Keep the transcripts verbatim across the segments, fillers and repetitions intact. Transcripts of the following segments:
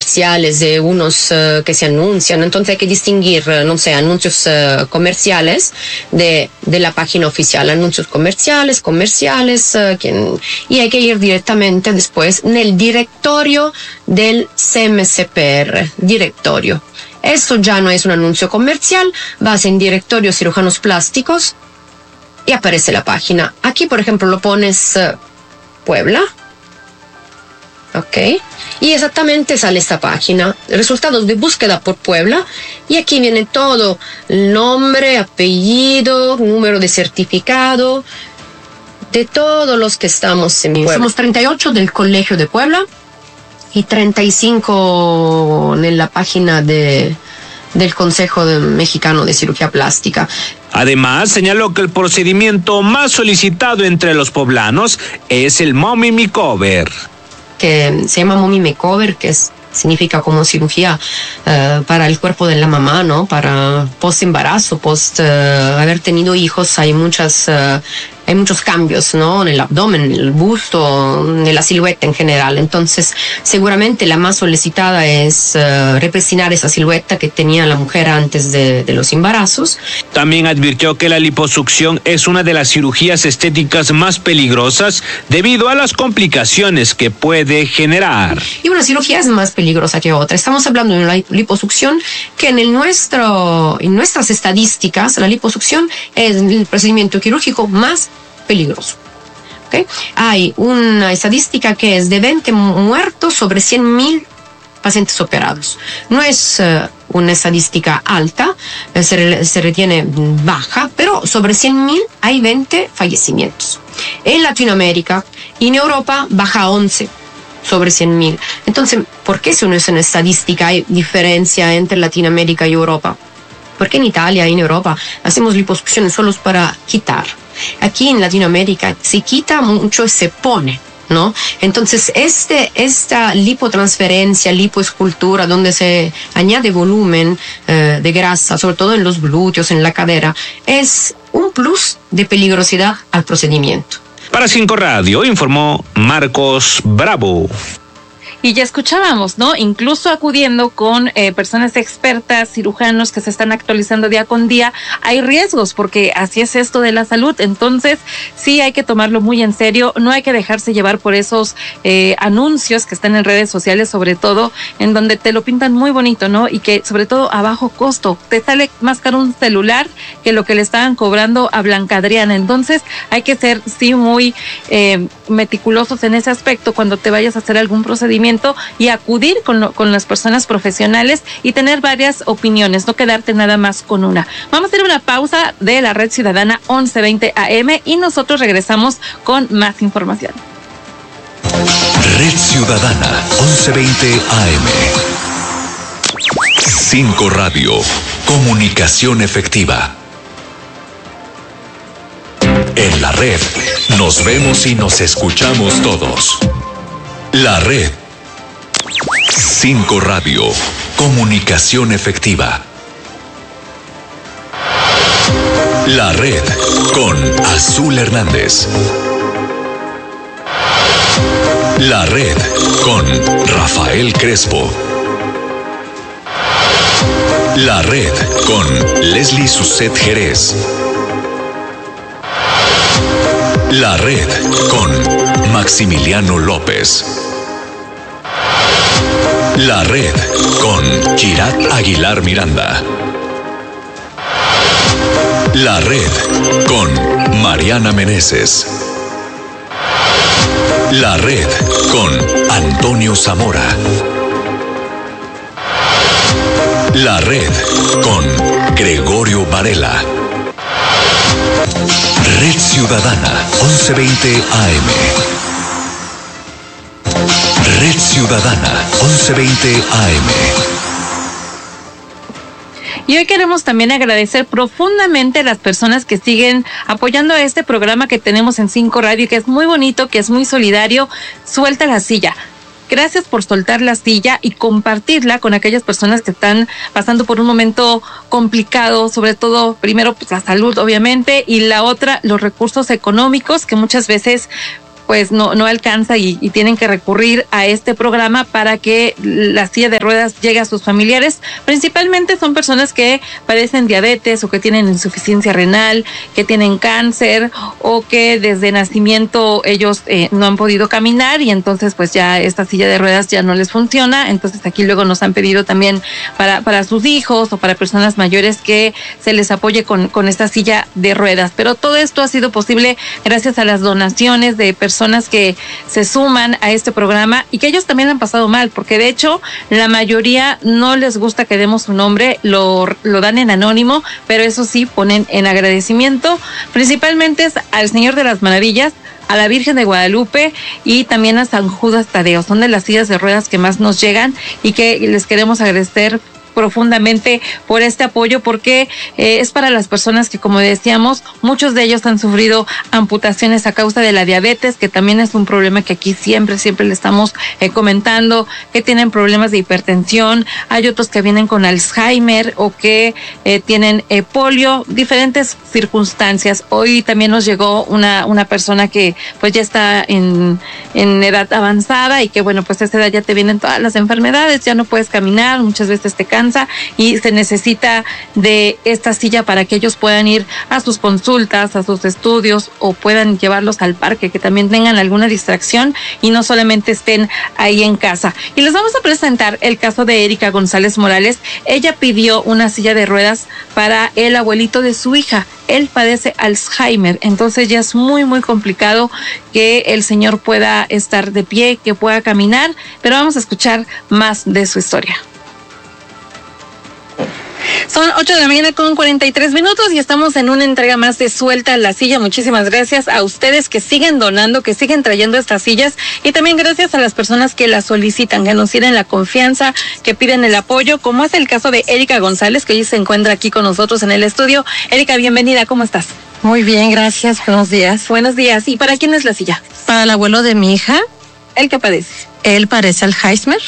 comerciales de unos uh, que se anuncian, entonces hay que distinguir, uh, no sé, anuncios uh, comerciales de, de la página oficial, anuncios comerciales, comerciales, uh, quien, y hay que ir directamente después en el directorio del C M C P R, directorio. Esto ya no es un anuncio comercial, vas en directorio cirujanos plásticos y aparece la página. Aquí, por ejemplo, lo pones uh, Puebla. Ok. Y exactamente sale esta página. Resultados de búsqueda por Puebla. Y aquí viene todo. Nombre, apellido, número de certificado. De todos los que estamos en Puebla. Somos treinta y ocho del Colegio de Puebla. Y treinta y cinco en la página de, del Consejo de Mexicano de Cirugía Plástica. Además, señaló que el procedimiento más solicitado entre los poblanos es el mommy makeover. Que se llama mommy makeover, que es, significa como cirugía uh, para el cuerpo de la mamá, ¿no? Para post embarazo, post uh, haber tenido hijos, hay muchas... Uh, Hay muchos cambios, ¿no? En el abdomen, en el busto, en la silueta en general. Entonces, seguramente la más solicitada es uh, represionar esa silueta que tenía la mujer antes de, de los embarazos. También advirtió que la liposucción es una de las cirugías estéticas más peligrosas debido a las complicaciones que puede generar. Y una cirugía es más peligrosa que otra. Estamos hablando de una liposucción que en, el nuestro, en nuestras estadísticas, la liposucción es el procedimiento quirúrgico más peligroso. ¿Okay? Hay una estadística que es de veinte muertos sobre cien mil pacientes operados. No es uh, una estadística alta, eh, se, se retiene baja, pero sobre cien mil hay veinte fallecimientos. En Latinoamérica y en Europa baja a once sobre cien mil. Entonces, ¿por qué si no es una estadística hay diferencia entre Latinoamérica y Europa? Porque en Italia y en Europa hacemos liposucciones solo para quitar. Aquí en Latinoamérica se quita mucho y se pone, ¿no? Entonces, este, esta lipotransferencia, lipoescultura, donde se añade volumen eh, de grasa, sobre todo en los glúteos, en la cadera, es un plus de peligrosidad al procedimiento. Para Cinco Radio informó Marcos Bravo. Y ya escuchábamos, ¿no? Incluso acudiendo con eh, personas expertas, cirujanos que se están actualizando día con día, hay riesgos porque así es esto de la salud. Entonces, sí hay que tomarlo muy en serio. No hay que dejarse llevar por esos eh, anuncios que están en redes sociales, sobre todo, en donde te lo pintan muy bonito, ¿no? Y que, sobre todo, a bajo costo. Te sale más caro un celular que lo que le estaban cobrando a Blanca Adriana. Entonces, hay que ser, sí, muy eh, meticulosos en ese aspecto cuando te vayas a hacer algún procedimiento y acudir con, lo, con las personas profesionales y tener varias opiniones, no quedarte nada más con una. Vamos a hacer una pausa de la Red Ciudadana once veinte A M y nosotros regresamos con más información. Red Ciudadana once veinte A M. Cinco Radio. Comunicación efectiva. En la red nos vemos y nos escuchamos todos. La red. Cinco Radio. Comunicación efectiva. La red con Azul Hernández. La red con Rafael Crespo. La red con Leslie Suset Jerez. La red con Maximiliano López. La red con Kirat Aguilar Miranda. La red con Mariana Meneses. La red con Antonio Zamora. La red con Gregorio Varela. Red Ciudadana once veinte A M. Red Ciudadana once veinte A M. Y hoy queremos también agradecer profundamente a las personas que siguen apoyando a este programa que tenemos en Cinco Radio, que es muy bonito, que es muy solidario. Suelta la silla. Gracias por soltar la silla y compartirla con aquellas personas que están pasando por un momento complicado, sobre todo, primero, pues la salud, obviamente, y la otra, los recursos económicos, que muchas veces pues no, no alcanza y, y tienen que recurrir a este programa para que la silla de ruedas llegue a sus familiares. Principalmente son personas que padecen diabetes o que tienen insuficiencia renal, que tienen cáncer o que desde nacimiento ellos eh, no han podido caminar y entonces pues ya esta silla de ruedas ya no les funciona. Entonces aquí luego nos han pedido también para, para sus hijos o para personas mayores que se les apoye con, con esta silla de ruedas. Pero todo esto ha sido posible gracias a las donaciones de personas que se suman a este programa y que ellos también han pasado mal, porque de hecho la mayoría no les gusta que demos su nombre, lo, lo dan en anónimo, pero eso sí ponen en agradecimiento, principalmente es al Señor de las Maravillas, a la Virgen de Guadalupe y también a San Judas Tadeo. Son de las sillas de ruedas que más nos llegan y que les queremos agradecer profundamente por este apoyo, porque eh, es para las personas que, como decíamos, muchos de ellos han sufrido amputaciones a causa de la diabetes, que también es un problema que aquí siempre, siempre le estamos eh, comentando, que tienen problemas de hipertensión, hay otros que vienen con Alzheimer o que eh, tienen eh, polio, diferentes circunstancias. Hoy también nos llegó una, una persona que pues ya está en, en edad avanzada y que bueno, pues a esa edad ya te vienen todas las enfermedades, ya no puedes caminar, muchas veces te cansas y se necesita de esta silla para que ellos puedan ir a sus consultas, a sus estudios o puedan llevarlos al parque, que también tengan alguna distracción y no solamente estén ahí en casa. Y les vamos a presentar el caso de Erika González Morales. Ella pidió una silla de ruedas para el abuelito de su hija. Él padece Alzheimer, entonces ya es muy, muy complicado que el señor pueda estar de pie, que pueda caminar, pero vamos a escuchar más de su historia. Son ocho de la mañana con cuarenta y tres minutos y estamos en una entrega más de Suelta la Silla. Muchísimas gracias a ustedes que siguen donando, que siguen trayendo estas sillas y también gracias a las personas que las solicitan, que nos tienen la confianza, que piden el apoyo, como es el caso de Erika González, que hoy se encuentra aquí con nosotros en el estudio. Erika, bienvenida, ¿cómo estás? Muy bien, gracias, buenos días. Buenos días. ¿Y para quién es la silla? Para el abuelo de mi hija. ¿El que padece? Él padece Alzheimer,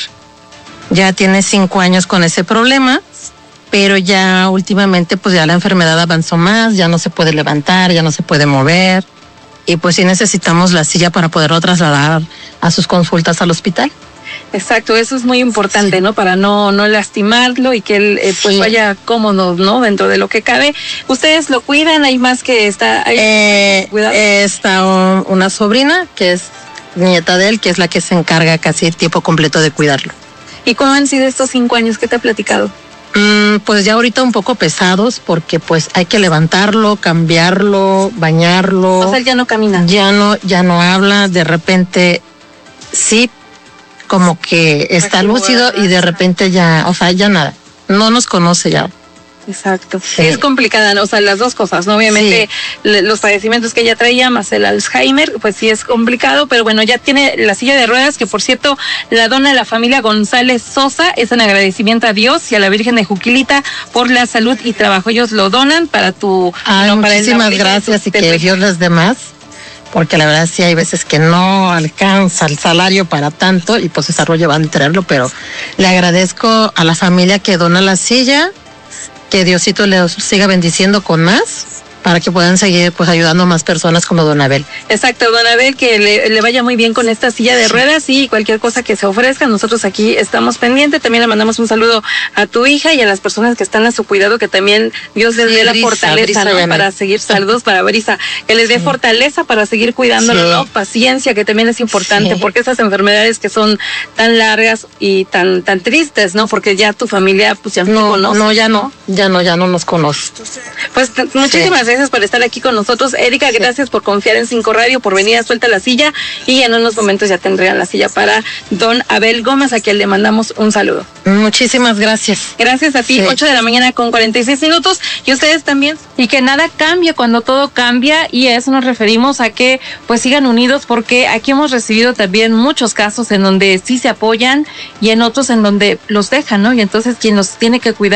ya tiene cinco años con ese problema, pero ya últimamente pues ya la enfermedad avanzó más, ya no se puede levantar, ya no se puede mover y pues sí necesitamos la silla para poderlo trasladar a sus consultas al hospital. Exacto, eso es muy importante, sí, ¿no? Para no no lastimarlo y que él eh, pues sí. vaya cómodo, ¿no? Dentro de lo que cabe. ¿Ustedes lo cuidan? ¿Hay más que está? Hay eh, está un, una sobrina que es nieta de él, que es la que se encarga casi el tiempo completo de cuidarlo. ¿Y cómo han sido estos cinco años que te ha platicado? Mm, pues ya ahorita un poco pesados porque pues hay que levantarlo, cambiarlo, bañarlo. O sea, él ya no camina. Ya no, ya no habla, de repente sí, como que está lúcido y de repente ya, o sea, ya nada, no nos conoce ya. Exacto. Sí. Es complicada, ¿no? O sea, las dos cosas, ¿no? Obviamente sí. Los padecimientos que ella traía, más el Alzheimer, pues sí es complicado, pero bueno, ya tiene la silla de ruedas, que por cierto la dona la familia González Sosa, es en agradecimiento a Dios y a la Virgen de Juquilita por la salud y trabajo. Ellos lo donan para tu... Ay, no, muchísimas para gracias y que Dios les dé más, porque la verdad sí hay veces que no alcanza el salario para tanto y pues ese rollo van a traerlo, pero le agradezco a la familia que dona la silla, que Diosito les siga bendiciendo con más para que puedan seguir pues ayudando a más personas como Don Abel. Exacto, Don Abel, que le, le vaya muy bien con esta silla de ruedas y cualquier cosa que se ofrezca, nosotros aquí estamos pendientes. También le mandamos un saludo a tu hija y a las personas que están a su cuidado, que también Dios les sí, dé la Brisa, fortaleza, Brisa, ¿no? Para seguir, saludos para Brisa, que les dé sí. fortaleza para seguir cuidándolo, sí. ¿no? Paciencia, que también es importante, sí. porque esas enfermedades que son tan largas y tan tan tristes, ¿no? Porque ya tu familia pues ya no, no conoce. No, ya no, ya no, ya no nos conoce. Pues t- muchísimas sí. gracias por estar aquí con nosotros. Erika, sí. gracias por confiar en Cinco Radio, por venir a Suelta la Silla y en unos momentos ya tendrían la silla para Don Abel Gómez, a quien le mandamos un saludo. Muchísimas gracias. Gracias a ti, sí. ocho de la mañana con cuarenta y seis minutos y ustedes también. Y que nada cambie cuando todo cambia y a eso nos referimos, a que pues sigan unidos, porque aquí hemos recibido también muchos casos en donde sí se apoyan y en otros en donde los dejan, ¿no? Y entonces quien los tiene que cuidar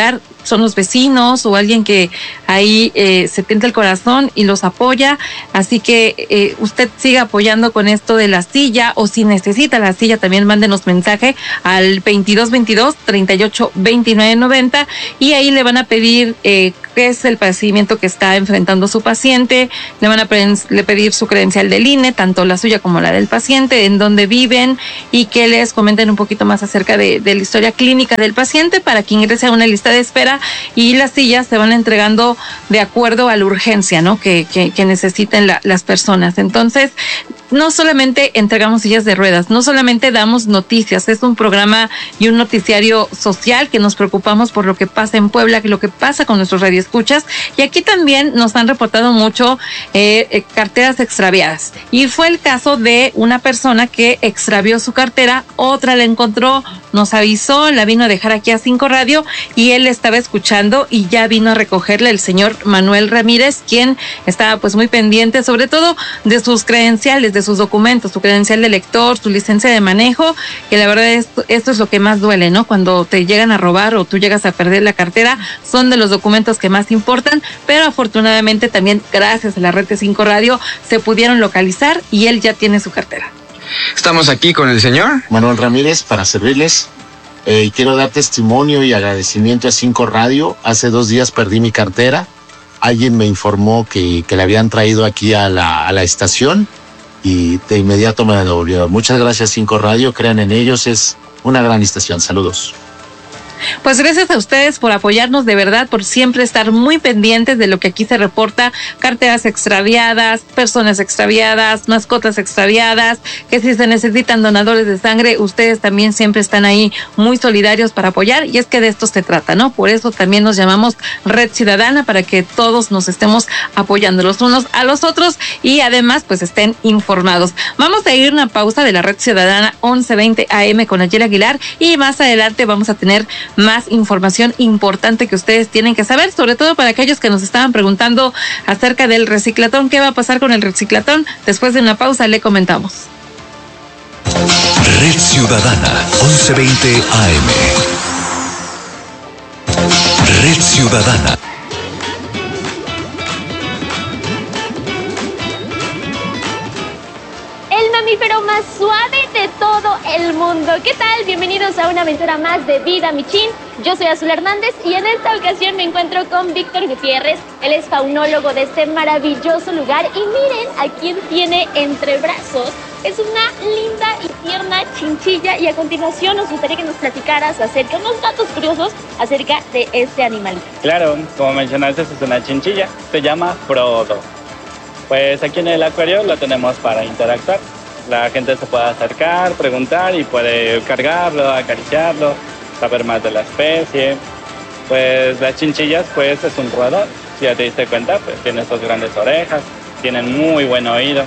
son los vecinos o alguien que ahí eh, se tienta el corazón y los apoya. Así que eh, usted siga apoyando con esto de la silla, o si necesita la silla también mándenos mensaje al veintidós veintidós treinta y ocho veintinueve noventa y ahí le van a pedir eh, qué es el procedimiento que está enfrentando su paciente, le van a pre- le pedir su credencial del I N E, tanto la suya como la del paciente, en dónde viven y que les comenten un poquito más acerca de, de la historia clínica del paciente para que ingrese a una lista de espera, y las sillas se van entregando de acuerdo a la urgencia, ¿no? que, que, que necesiten la, las personas. Entonces, no solamente entregamos sillas de ruedas, no solamente damos noticias, es un programa y un noticiario social que nos preocupamos por lo que pasa en Puebla, que lo que pasa con nuestros radioescuchas, y aquí también nos han reportado mucho eh, eh, carteras extraviadas, y fue el caso de una persona que extravió su cartera, otra la encontró, nos avisó, la vino a dejar aquí a Cinco Radio y él estaba escuchando y ya vino a recogerle el señor Manuel Ramírez, quien estaba pues muy pendiente sobre todo de sus credenciales, de sus documentos, su credencial de lector, su licencia de manejo, que la verdad esto, esto es lo que más duele, ¿no? Cuando te llegan a robar o tú llegas a perder la cartera, son de los documentos que más importan, pero afortunadamente también gracias a la red de Cinco Radio se pudieron localizar y él ya tiene su cartera. Estamos aquí con el señor Manuel Ramírez para servirles. Eh, y quiero dar testimonio y agradecimiento a Cinco Radio. Hace dos días perdí mi cartera. Alguien me informó que, que la habían traído aquí a la, a la estación y de inmediato me la devolvieron. Muchas gracias, Cinco Radio. Crean en ellos, es una gran estación. Saludos. Pues gracias a ustedes por apoyarnos, de verdad, por siempre estar muy pendientes de lo que aquí se reporta, carteras extraviadas, personas extraviadas, mascotas extraviadas, que si se necesitan donadores de sangre, ustedes también siempre están ahí muy solidarios para apoyar, y es que de esto se trata, ¿no? Por eso también nos llamamos Red Ciudadana, para que todos nos estemos apoyando los unos a los otros y además pues estén informados. Vamos a ir a una pausa de la Red Ciudadana once veinte A M con Ayer Aguilar, y más adelante vamos a tener más información importante que ustedes tienen que saber, sobre todo para aquellos que nos estaban preguntando acerca del reciclatón. ¿Qué va a pasar con el reciclatón? Después de una pausa le comentamos. Red Ciudadana once veinte A M. Red Ciudadana. El mamífero más suave de todo el mundo. ¿Qué tal? Bienvenidos a una aventura más de Vida Michin. Yo soy Azul Hernández y en esta ocasión me encuentro con Víctor Gutiérrez. Él es faunólogo de este maravilloso lugar y miren a quién tiene entre brazos. Es una linda y tierna chinchilla, y a continuación nos gustaría que nos platicaras acerca, unos datos curiosos acerca de este animalito. Claro, como mencionaste, es una chinchilla, se llama Frodo. Pues aquí en el acuario lo tenemos para interactuar. La gente se puede acercar, preguntar y puede cargarlo, acariciarlo, saber más de la especie. Pues las chinchillas, pues es un roedor. Si ya te diste cuenta, pues tiene estas grandes orejas, tienen muy buen oído.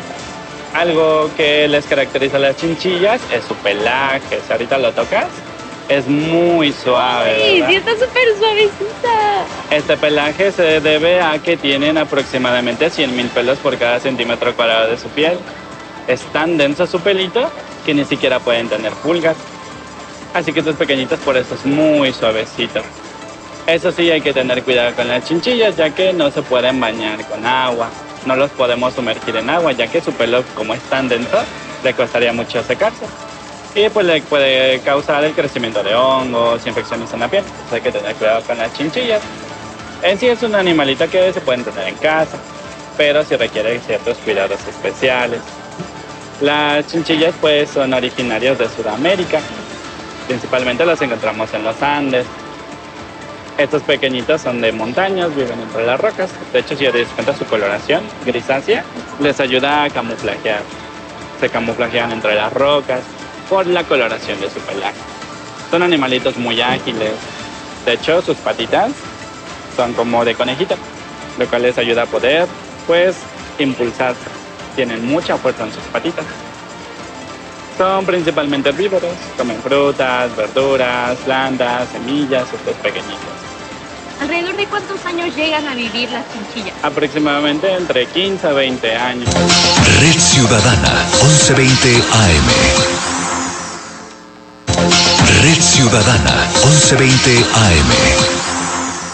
Algo que les caracteriza a las chinchillas es su pelaje. Si ahorita lo tocas, es muy suave. Sí, ¿verdad? sí, está súper suavecita. Este pelaje se debe a que tienen aproximadamente cien mil pelos por cada centímetro cuadrado de su piel. Es tan denso su pelito que ni siquiera pueden tener pulgas. Así que estos pequeñitos, por eso es muy suavecito. Eso sí, hay que tener cuidado con las chinchillas, ya que no se pueden bañar con agua. No los podemos sumergir en agua, ya que su pelo, como es tan denso, le costaría mucho secarse. Y pues le puede causar el crecimiento de hongos, infecciones en la piel. Entonces hay que tener cuidado con las chinchillas. En sí es un animalito que se pueden tener en casa, pero sí requiere ciertos cuidados especiales. Las chinchillas pues son originarias de Sudamérica. Principalmente las encontramos en los Andes. Estos pequeñitos son de montañas, viven entre las rocas. De hecho, si ya te das cuenta, su coloración grisácea les ayuda a camuflajear. Se camuflajean entre las rocas por la coloración de su pelaje. Son animalitos muy ágiles. De hecho, sus patitas son como de conejito, lo cual les ayuda a poder, pues, impulsarse. Tienen mucha fuerza en sus patitas. Son principalmente herbívoros, comen frutas, verduras, plantas, semillas, estos pequeñitos. ¿Alrededor de cuántos años llegan a vivir las chinchillas? Aproximadamente entre quince a veinte años. Red Ciudadana once veinte A M. Red Ciudadana once veinte A M.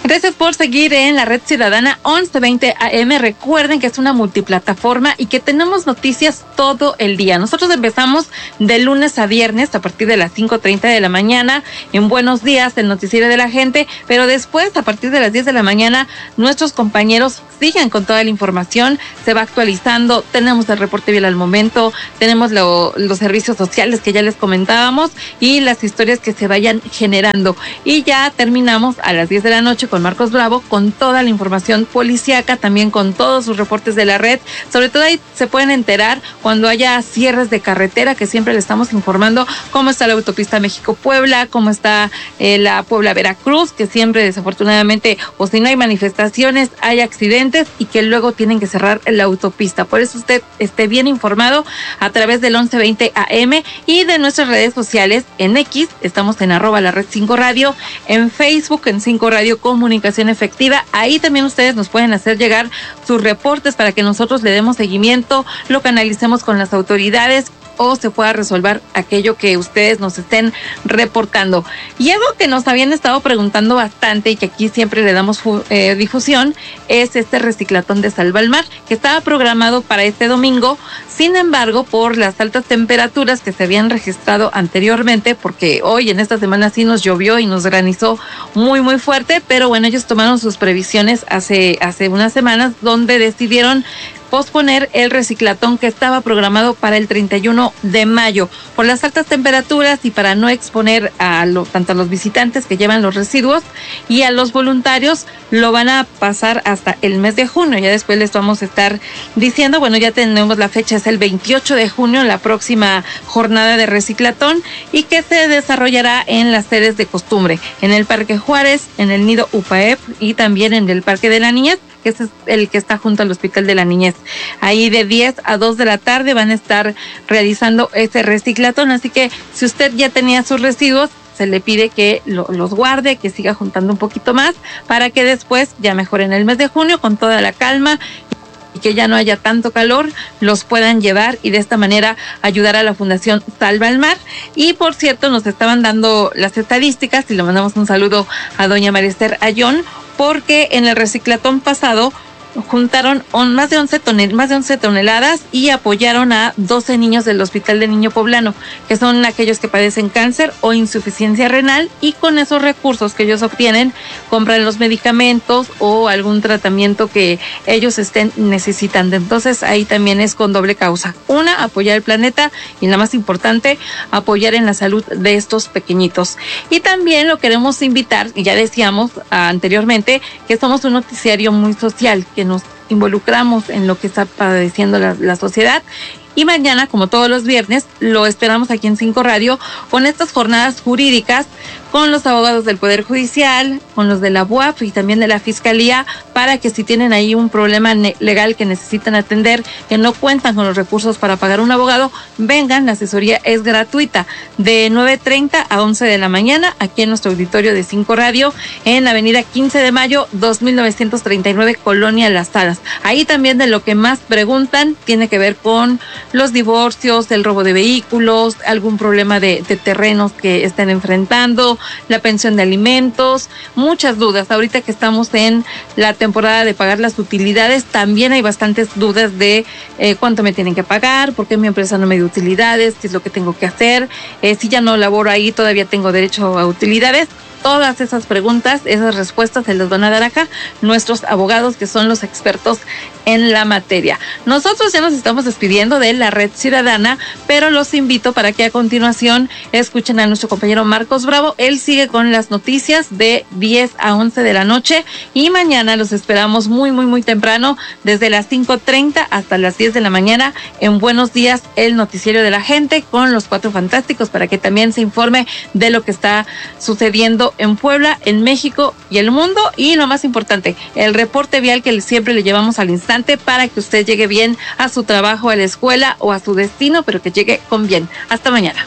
Gracias por seguir en la Red Ciudadana once veinte A M. Recuerden que es una multiplataforma y que tenemos noticias todo el día. Nosotros empezamos de lunes a viernes a partir de las cinco treinta de la mañana en Buenos Días, el noticiero de la gente, pero después a partir de las diez de la mañana nuestros compañeros siguen con toda la información, se va actualizando, tenemos el reporte vial al momento, tenemos lo, los servicios sociales que ya les comentábamos y las historias que se vayan generando. Y ya terminamos a las diez de la noche con Marcos Bravo, con toda la información policíaca, también con todos sus reportes de la red. Sobre todo ahí se pueden enterar cuando haya cierres de carretera, que siempre le estamos informando cómo está la autopista México-Puebla, cómo está eh, la Puebla-Veracruz, que siempre desafortunadamente, o si no hay manifestaciones, hay accidentes y que luego tienen que cerrar la autopista. Por eso usted esté bien informado a través del once veinte A M y de nuestras redes sociales. En X estamos en arroba la red cinco radio, en Facebook en cinco radio Comunicación Efectiva. Ahí también ustedes nos pueden hacer llegar sus reportes para que nosotros le demos seguimiento, lo canalicemos con las autoridades o se pueda resolver aquello que ustedes nos estén reportando. Y algo que nos habían estado preguntando bastante y que aquí siempre le damos eh, difusión es este reciclatón de Salva al Mar, que estaba programado para este domingo. Sin embargo, por las altas temperaturas que se habían registrado anteriormente, porque hoy en esta semana sí nos llovió y nos granizó muy muy fuerte, pero bueno, ellos tomaron sus previsiones hace, hace unas semanas, donde decidieron posponer el reciclatón que estaba programado para el treinta y uno de mayo. Por las altas temperaturas y para no exponer a lo, tanto a los visitantes que llevan los residuos y a los voluntarios, lo van a pasar hasta el mes de junio. Ya después les vamos a estar diciendo, bueno, ya tenemos la fecha, es el veintiocho de junio, la próxima jornada de reciclatón, y que se desarrollará en las sedes de costumbre, en el Parque Juárez, en el Nido U P A E P y también en el Parque de la Niñez, que es el que está junto al Hospital de la Niñez. Ahí de diez a dos de la tarde van a estar realizando ese reciclatón, así que si usted ya tenía sus residuos, se le pide que lo, los guarde, que siga juntando un poquito más, para que después, ya mejor en el mes de junio, con toda la calma y que ya no haya tanto calor, los puedan llevar y de esta manera ayudar a la Fundación Salva al Mar. Y por cierto, nos estaban dando las estadísticas y le mandamos un saludo a doña María Esther Ayón, porque en el reciclatón pasado juntaron on, más de once tonel, más de once toneladas y apoyaron a doce niños del Hospital de Niño Poblano, que son aquellos que padecen cáncer o insuficiencia renal, y con esos recursos que ellos obtienen compran los medicamentos o algún tratamiento que ellos estén necesitando. Entonces ahí también es con doble causa: una, apoyar el planeta, y la más importante, apoyar en la salud de estos pequeñitos. Y también lo queremos invitar, y ya decíamos anteriormente que somos un noticiario muy social, que nos involucramos en lo que está padeciendo la, la sociedad. Y mañana, como todos los viernes, lo esperamos aquí en Cinco Radio con estas jornadas jurídicas con los abogados del Poder Judicial, con los de la U A P y también de la Fiscalía, para que si tienen ahí un problema legal que necesitan atender, que no cuentan con los recursos para pagar un abogado, vengan, la asesoría es gratuita, de nueve treinta a once de la mañana, aquí en nuestro auditorio de Cinco Radio, en Avenida quince de mayo, dos mil novecientos treinta y nueve, Colonia Las Salas. Ahí también de lo que más preguntan tiene que ver con los divorcios, el robo de vehículos, algún problema de, de terrenos que estén enfrentando, la pensión de alimentos, muchas dudas. Ahorita que estamos en la temporada de pagar las utilidades, también hay bastantes dudas de eh, cuánto me tienen que pagar, por qué mi empresa no me dio utilidades, qué es lo que tengo que hacer, eh, si ya no laboro ahí, todavía tengo derecho a utilidades. Todas esas preguntas, esas respuestas se las van a dar acá nuestros abogados, que son los expertos en la materia. Nosotros ya nos estamos despidiendo de la Red Ciudadana, pero los invito para que a continuación escuchen a nuestro compañero Marcos Bravo. Él sigue con las noticias de diez a once de la noche, y mañana los esperamos muy, muy, muy temprano, desde las cinco treinta hasta las diez de la mañana, en Buenos Días, el noticiero de la gente, con los Cuatro Fantásticos, para que también se informe de lo que está sucediendo en Puebla, en México y el mundo. Y lo más importante, el reporte vial que siempre le llevamos al instante, para que usted llegue bien a su trabajo, a la escuela o a su destino, pero que llegue con bien. Hasta mañana.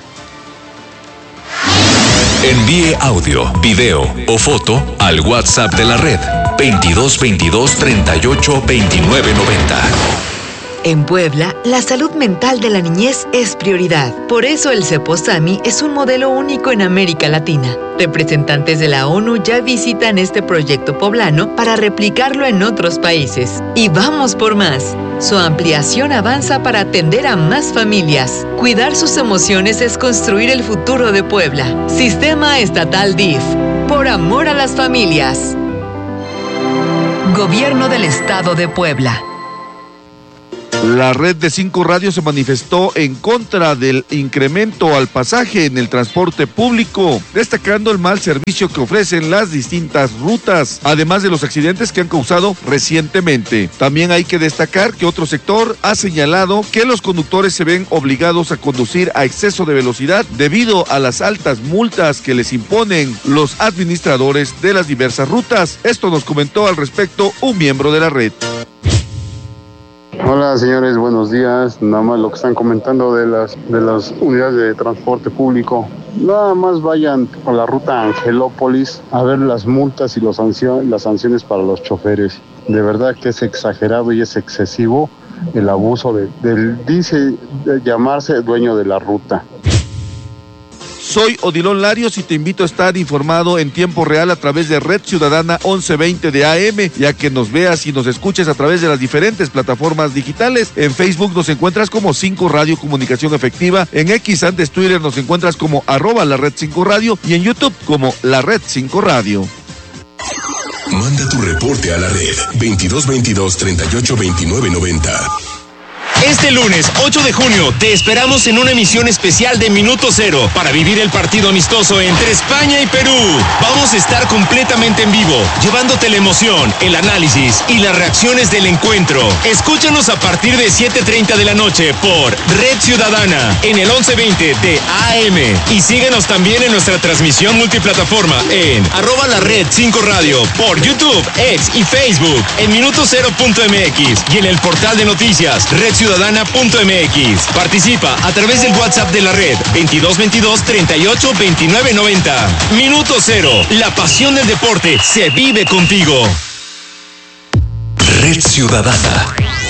Envíe audio, video o foto al WhatsApp de la red veintidós veintidós treinta y ocho veintinueve noventa. En Puebla, la salud mental de la niñez es prioridad. Por eso el CEPOSAMI es un modelo único en América Latina. Representantes de la ONU ya visitan este proyecto poblano para replicarlo en otros países. Y vamos por más. Su ampliación avanza para atender a más familias. Cuidar sus emociones es construir el futuro de Puebla. Sistema Estatal D I F. Por amor a las familias. Gobierno del Estado de Puebla. La red de cinco radios se manifestó en contra del incremento al pasaje en el transporte público, destacando el mal servicio que ofrecen las distintas rutas, además de los accidentes que han causado recientemente. También hay que destacar que otro sector ha señalado que los conductores se ven obligados a conducir a exceso de velocidad debido a las altas multas que les imponen los administradores de las diversas rutas. Esto nos comentó al respecto un miembro de la red. Hola señores, buenos días. Nada más lo que están comentando de las de las unidades de transporte público. Nada más vayan a la ruta Angelópolis a ver las multas y los sanción, las sanciones para los choferes. De verdad que es exagerado y es excesivo el abuso de, del, dice de llamarse dueño de la ruta. Soy Odilon Larios y te invito a estar informado en tiempo real a través de Red Ciudadana once veinte de A M, ya que nos veas y nos escuches a través de las diferentes plataformas digitales. En Facebook nos encuentras como cinco Radio Comunicación Efectiva, en X, antes Twitter, nos encuentras como arroba la Red cinco Radio y en YouTube como la Red cinco Radio. Manda tu reporte a la red veintidós veintidós treinta y ocho veintinueve noventa. Este lunes ocho de junio te esperamos en una emisión especial de Minuto Cero para vivir el partido amistoso entre España y Perú. Vamos a estar completamente en vivo, llevándote la emoción, el análisis y las reacciones del encuentro. Escúchanos a partir de siete treinta de la noche por Red Ciudadana en el once veinte de A M y síguenos también en nuestra transmisión multiplataforma en arroba la Red cinco Radio por YouTube, X y Facebook, en minuto cero punto m x y en el portal de noticias Red Ciudadana. ciudadana punto m x. Participa a través del WhatsApp de la red veintidós veintidós treinta y ocho veintinueve noventa. Minuto Cero, la pasión del deporte se vive contigo. Red Ciudadana.